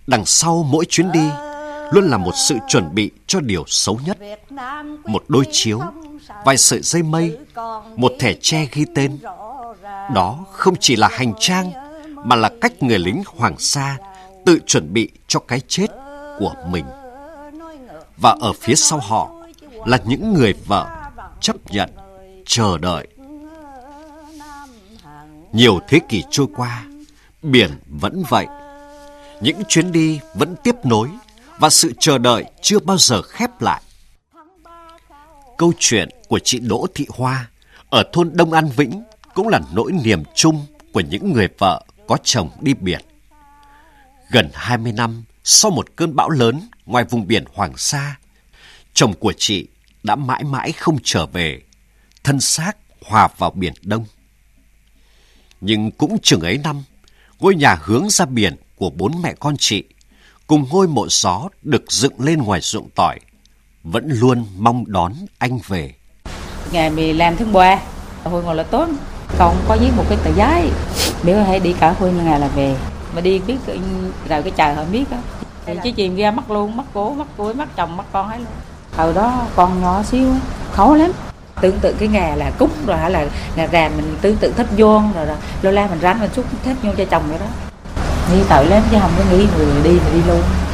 Đằng sau mỗi chuyến đi luôn là một sự chuẩn bị cho điều xấu nhất. Một đôi chiếu, vài sợi dây mây, một thẻ tre ghi tên. Đó không chỉ là hành trang, mà là cách người lính Hoàng Sa tự chuẩn bị cho cái chết của mình. Và ở phía sau họ là những người vợ chấp nhận, chờ đợi. Nhiều thế kỷ trôi qua, biển vẫn vậy. Những chuyến đi vẫn tiếp nối và sự chờ đợi chưa bao giờ khép lại. Câu chuyện của chị Đỗ Thị Hoa ở thôn Đông An Vĩnh cũng là nỗi niềm chung của những người vợ có chồng đi biển. Gần 20 năm sau một cơn bão lớn ngoài vùng biển Hoàng Sa, chồng của chị đã mãi mãi không trở về, thân xác hòa vào Biển Đông. Nhưng cũng chừng ấy năm, ngôi nhà hướng ra biển của 4 mẹ con chị cùng ngôi mộ gió được dựng lên ngoài ruộng tỏi vẫn luôn mong đón anh về. Ngày 15 tháng 3, hồi ngồi là tốt, còn có viết một cái tờ giấy, nếu hãy đi cả hồi ngày là về, mà đi biết rồi cái trời họ biết á, thì chứ chìm ra mất luôn, mất cổ, mất cuối, mất chồng, mất con hết luôn. Hồi đó con nhỏ xíu, khó lắm. Tưởng tượng cái nghề là cúng rồi hả, là nghề ràm mình tưởng tượng thấp vuông rồi lâu la mình rắn mình xúc thép vô cho chồng vậy đó. Nghĩ tội lắm chứ không có nghĩ người đi mà đi luôn.